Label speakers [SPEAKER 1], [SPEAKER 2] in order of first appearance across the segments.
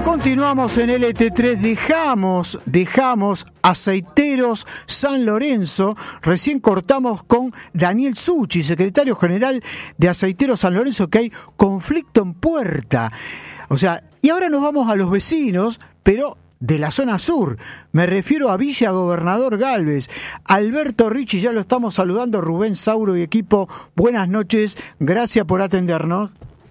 [SPEAKER 1] Continuamos en LT3, dejamos Aceiteros San Lorenzo. Recién cortamos con Daniel Suchi, secretario general de Aceiteros San Lorenzo, que hay conflicto en puerta. O sea, y ahora nos vamos a los vecinos, pero de la zona sur. Me refiero a Villa Gobernador Gálvez. Alberto Ricci, ya lo estamos saludando, Rubén Sauro y equipo. Buenas noches, gracias por atendernos.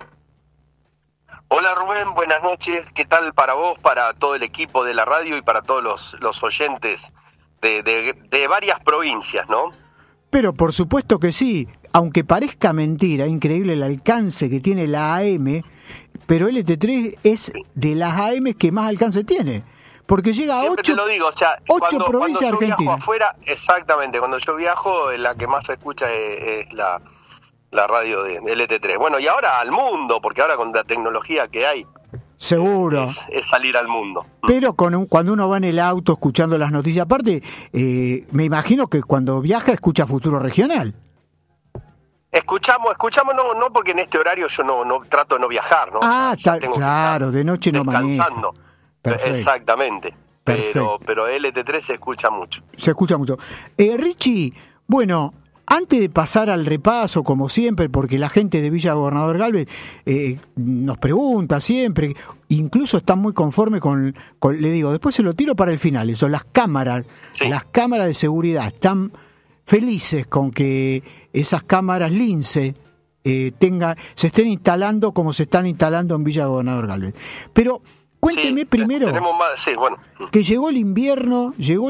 [SPEAKER 2] Hola Rubén, buenas noches. ¿Qué tal para vos, para todo el equipo de la radio y para todos los oyentes de varias provincias, ¿no?
[SPEAKER 1] Pero por supuesto que sí, aunque parezca mentira, increíble el alcance que tiene la AM, pero LT3 es de las AM que más alcance tiene, porque llega a
[SPEAKER 2] Siempre 8
[SPEAKER 1] te lo digo, o sea, provincias
[SPEAKER 2] argentinas.
[SPEAKER 1] Argentina.
[SPEAKER 2] Afuera, exactamente, cuando yo viajo, la que más se escucha es la radio de LT3. Bueno, y ahora al mundo, porque ahora con la tecnología que hay,
[SPEAKER 1] seguro
[SPEAKER 2] es salir al mundo.
[SPEAKER 1] Pero cuando uno va en el auto escuchando las noticias, aparte, me imagino que cuando viaja escucha Futuro Regional.
[SPEAKER 2] Escuchamos no porque en este horario yo no trato de no viajar, ¿no?
[SPEAKER 1] Claro, de noche no manejo.
[SPEAKER 2] Perfecto. Exactamente.
[SPEAKER 1] Perfecto.
[SPEAKER 2] Pero LT3 se escucha mucho.
[SPEAKER 1] Se escucha mucho. Richie, bueno, antes de pasar al repaso, como siempre, porque la gente de Villa Gobernador Gálvez nos pregunta siempre, incluso están muy conformes con, le digo, después se lo tiro para el final, eso, las cámaras de seguridad, están felices con que esas cámaras Lince se estén instalando como se están instalando en Villa Gobernador Gálvez. Pero cuénteme primero que llegó el invierno,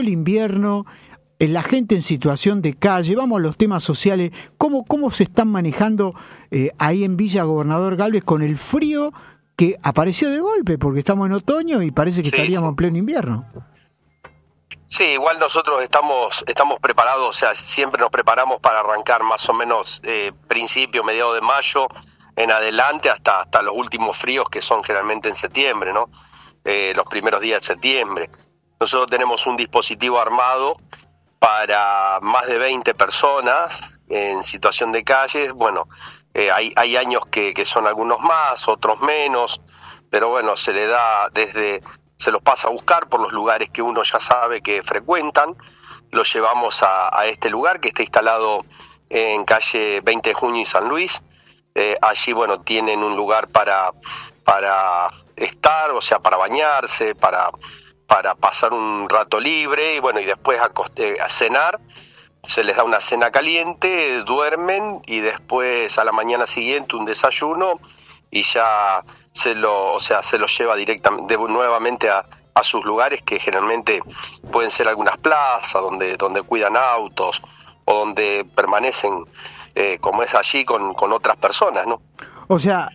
[SPEAKER 1] la gente en situación de calle, vamos a los temas sociales, ¿cómo se están manejando ahí en Villa Gobernador Gálvez con el frío que apareció de golpe, porque estamos en otoño y parece que estaríamos en pleno invierno?
[SPEAKER 2] Sí, igual nosotros estamos preparados, o sea, siempre nos preparamos para arrancar más o menos principio, mediados de mayo en adelante hasta los últimos fríos que son generalmente en septiembre, ¿no? Los primeros días de septiembre. Nosotros tenemos un dispositivo armado para más de 20 personas en situación de calle. Bueno, hay años que son algunos más, otros menos, pero bueno, se los pasa a buscar por los lugares que uno ya sabe que frecuentan, los llevamos a este lugar que está instalado en calle 20 de Junio y San Luis. Allí, bueno, tienen un lugar para estar, o sea, para bañarse, para pasar un rato libre y bueno, y después a cenar. Se les da una cena caliente, duermen y después a la mañana siguiente un desayuno y ya se los lleva directamente nuevamente a sus lugares, que generalmente pueden ser algunas plazas donde cuidan autos o donde permanecen como es allí con otras personas, ¿no?
[SPEAKER 1] O sea,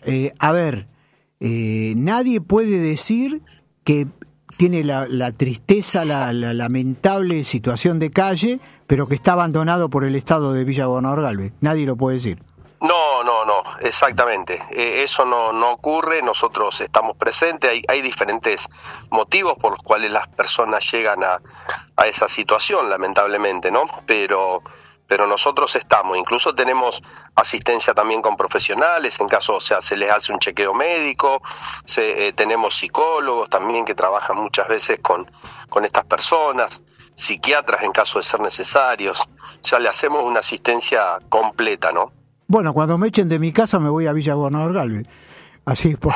[SPEAKER 1] nadie puede decir que tiene la tristeza, la lamentable situación de calle, pero que está abandonado por el Estado de Villa Gobernador Gálvez. Nadie lo puede decir.
[SPEAKER 2] No, exactamente. Eso no ocurre, nosotros estamos presentes, hay diferentes motivos por los cuales las personas llegan a esa situación, lamentablemente, ¿no? Pero nosotros estamos, incluso tenemos asistencia también con profesionales, en caso, o sea, se les hace un chequeo médico, tenemos psicólogos también que trabajan muchas veces con estas personas, psiquiatras en caso de ser necesarios, o sea, le hacemos una asistencia completa, ¿no?
[SPEAKER 1] Bueno, cuando me echen de mi casa me voy a Villa Gobernador Gálvez. Así, por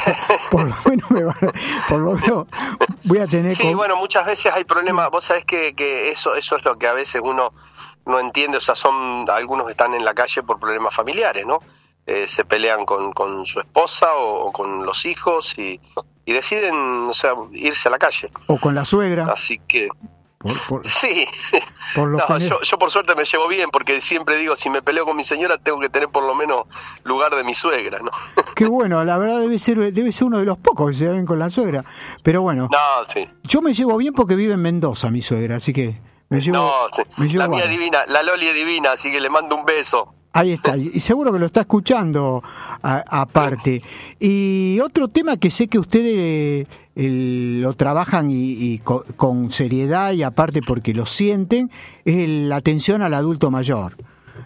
[SPEAKER 1] lo menos voy a tener...
[SPEAKER 2] Sí, bueno, muchas veces hay problemas, vos sabés que eso es lo que a veces uno no entiende, o sea, algunos están en la calle por problemas familiares, ¿no? Se pelean con su esposa o con los hijos y deciden, o sea, irse a la calle.
[SPEAKER 1] O con la suegra.
[SPEAKER 2] Así que... Sí,
[SPEAKER 1] yo
[SPEAKER 2] por suerte me llevo bien, porque siempre digo, si me peleo con mi señora tengo que tener por lo menos lugar de mi suegra, ¿no?
[SPEAKER 1] Qué bueno, la verdad debe ser uno de los pocos que se ven con la suegra, pero bueno,
[SPEAKER 2] sí.
[SPEAKER 1] Yo me llevo bien porque vive en Mendoza mi suegra, así que me llevo
[SPEAKER 2] la mía divina, la Loli es divina, así que le mando un beso.
[SPEAKER 1] Ahí está, y seguro que lo está escuchando aparte. Y otro tema que sé que ustedes lo trabajan y con seriedad y aparte porque lo sienten, es la atención al adulto mayor.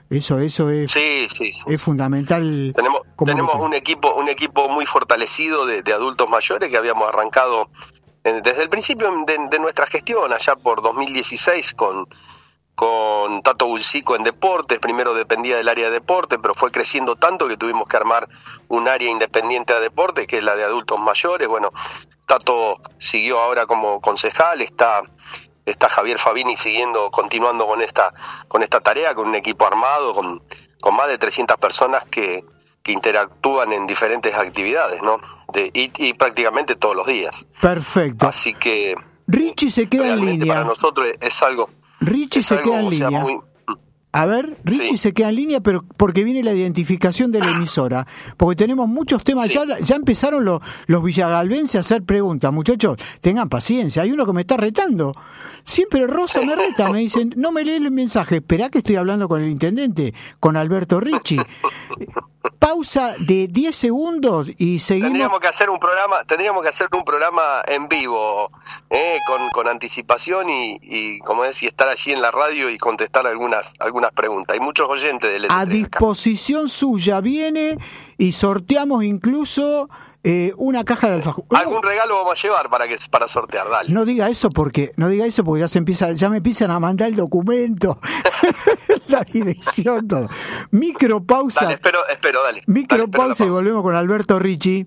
[SPEAKER 1] Eso es,
[SPEAKER 2] sí.
[SPEAKER 1] es fundamental.
[SPEAKER 2] Tenemos un equipo muy fortalecido de adultos mayores que habíamos arrancado desde el principio de nuestra gestión, allá por 2016, con Tato Bulsico en deportes. Primero dependía del área de deporte, pero fue creciendo tanto que tuvimos que armar un área independiente a deportes, que es la de adultos mayores. Bueno, Tato siguió ahora como concejal, está Javier Fabini continuando con esta tarea, con un equipo armado, con más de 300 personas que interactúan en diferentes actividades, ¿no? Y prácticamente todos los días.
[SPEAKER 1] Perfecto.
[SPEAKER 2] Así que
[SPEAKER 1] Richie se queda en línea.
[SPEAKER 2] Para nosotros es algo.
[SPEAKER 1] Richie se queda en línea. A ver, Richie se queda en línea, pero porque viene la identificación de la emisora. Porque tenemos muchos temas. Sí. Ya empezaron los villagalvenses a hacer preguntas. Muchachos, tengan paciencia. Hay uno que me está retando. Siempre Rosa me reta. Me dicen, no me lee el mensaje. Esperá que estoy hablando con el intendente, con Alberto Ricci. Pausa de 10 segundos y seguimos.
[SPEAKER 2] Tendríamos que hacer un programa en vivo, con anticipación y como decía, estar allí en la radio y contestar algunas preguntas. Hay muchos oyentes del
[SPEAKER 1] a disposición acá. Suya viene y sorteamos incluso una caja de alfajores.
[SPEAKER 2] Algún regalo vamos a llevar para sortear, dale.
[SPEAKER 1] No diga eso porque ya me empiezan a mandar el documento, la dirección, todo. Micropausa.
[SPEAKER 2] Dale, espero, dale.
[SPEAKER 1] Micropausa y volvemos con Alberto Ricci.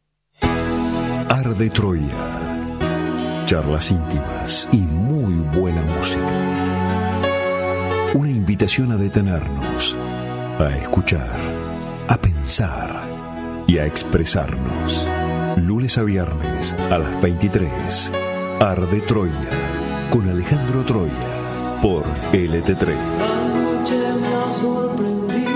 [SPEAKER 3] Arde Troya. Charlas íntimas y muy buena música. Una invitación a detenernos, a escuchar, a pensar y a expresarnos. Lunes a viernes a las 23. Arde Troya con Alejandro Troya por LT3.
[SPEAKER 4] Anoche me ha sorprendido.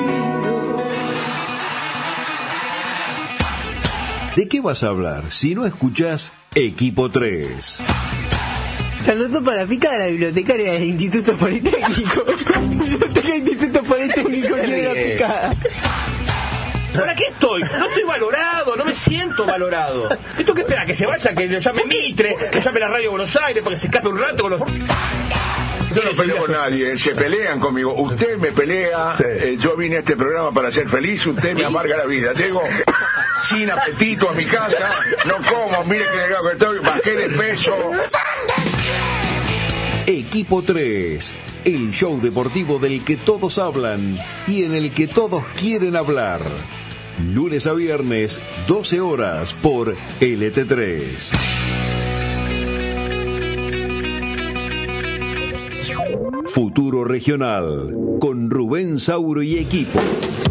[SPEAKER 3] ¿De qué vas a hablar si no escuchás Equipo 3?
[SPEAKER 5] Saludos para Pica de la bibliotecaria del Instituto Politécnico. Biblioteca del Instituto Politécnico quiere la picada.
[SPEAKER 6] ¿Para qué estoy? No estoy valorado, no me siento valorado. ¿Esto qué espera? ¿Que se vaya? ¿Que le llame Mitre? ¿Que llame la radio Buenos Aires? ¿Para que se escape un rato con los...?
[SPEAKER 7] Yo no peleo con nadie, se pelean conmigo. Usted me pelea, yo vine a este programa para ser feliz, usted me amarga la vida. Llego sin apetito a mi casa, no como, mire que delgado que estoy, bajé de peso.
[SPEAKER 3] Equipo 3, el show deportivo del que todos hablan y en el que todos quieren hablar. Lunes a viernes, 12 horas por LT3. Futuro Regional con Rubén Sauro y equipo.